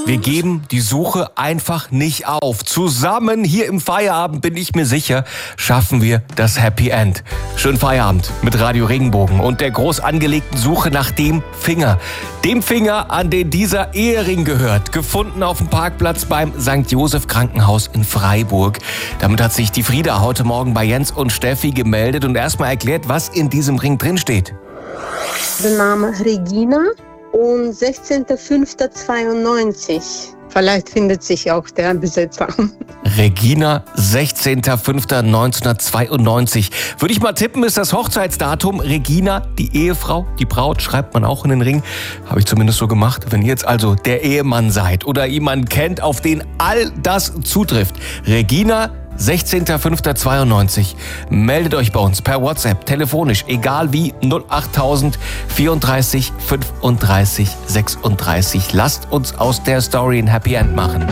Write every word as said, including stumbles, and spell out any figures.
Wir geben die Suche einfach nicht auf. Zusammen hier im Feierabend, bin ich mir sicher, schaffen wir das Happy End. Schönen Feierabend mit Radio Regenbogen und der groß angelegten Suche nach dem Finger. Dem Finger, an den dieser Ehering gehört. Gefunden auf dem Parkplatz beim Sankt Joseph Krankenhaus in Freiburg. Damit hat sich die Frieda heute Morgen bei Jens und Steffi gemeldet und erstmal erklärt, was in diesem Ring drin steht. Der Name Regina und sechzehnter fünfter zweiundneunzig. Vielleicht findet sich auch der Besitzer. Regina, sechzehnter fünfter neunzehnhundertzweiundneunzig. Würde ich mal tippen, ist das Hochzeitsdatum. Regina, die Ehefrau, die Braut, schreibt man auch in den Ring. Habe ich zumindest so gemacht. Wenn ihr jetzt also der Ehemann seid oder jemanden kennt, auf den all das zutrifft. Regina, sechzehnter fünfter zweiundneunzig. Meldet euch bei uns per WhatsApp, telefonisch, egal wie, null achttausend vierunddreißig fünfunddreißig sechsunddreißig. Lasst uns aus der Story ein Happy End machen.